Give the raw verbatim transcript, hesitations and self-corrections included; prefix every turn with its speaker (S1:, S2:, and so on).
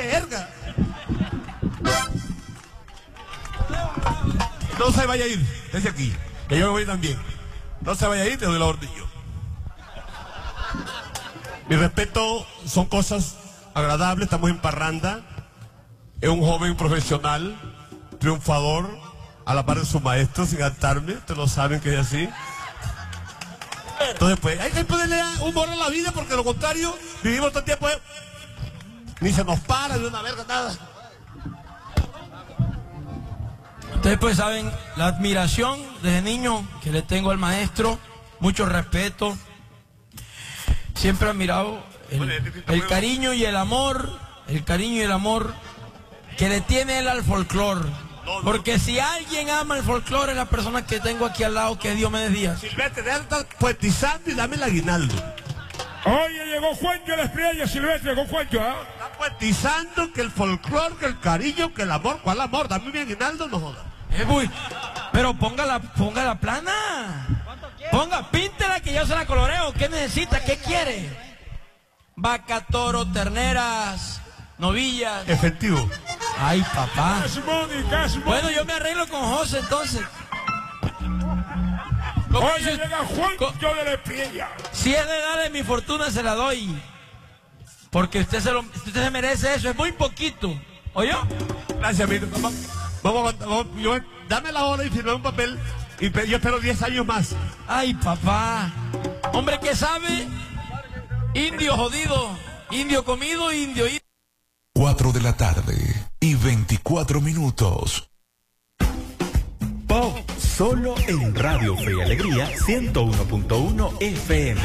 S1: verga! No se vaya a ir, desde aquí, que yo me voy también. No se vaya a ir, te doy la orden yo. Mi respeto, son cosas agradables, estamos en parranda. Es un joven profesional, triunfador, a la par de su maestro, sin hartarme, ustedes lo saben que es así. Entonces, pues, hay que ponerle humor a la vida, porque de lo contrario, vivimos todo el tiempo, eh, ni se nos para de una verga, nada.
S2: Ustedes pues saben la admiración desde niño que le tengo al maestro, mucho respeto. Siempre he admirado el, el cariño y el amor, el cariño y el amor que le tiene él al folclore. Porque si alguien ama el folclore es la persona que tengo aquí al lado, que es Diomedes Díaz.
S1: Silvestre, deja de estar poetizando y dame el aguinaldo.
S3: Oye, llegó Juancho la estrella, Silvestre, llegó Juancho, ¿ah? ¿eh?
S1: Está poetizando que el folclore, que el cariño, que el amor. ¿Cuál amor? Dame mi aguinaldo, no jodas.
S2: Eh, uy, pero ponga la, ponga la plana. Ponga, píntela que yo se la coloreo. ¿Qué necesita? ¿Qué quiere? Vaca, toro, terneras, novillas.
S1: Efectivo.
S2: Ay, papá.
S3: Cash money, cash money.
S2: Bueno, yo me arreglo con José entonces.
S3: Oye, si, llega Juancho de la estrella.
S2: Si es de darle mi fortuna, se la doy. Porque usted se, lo, usted se merece eso, es muy poquito. ¿Oyó?
S1: Gracias, amigo. Vamos, vamos, vamos, yo, dame la hora y firmé un papel. Y pe, yo espero diez años más.
S2: Ay, papá. Hombre que sabe, indio jodido, indio comido, indio ido.
S4: Cuatro de la tarde y veinticuatro minutos.
S5: Pop, solo en Radio Fe y Alegría ciento uno punto uno F M.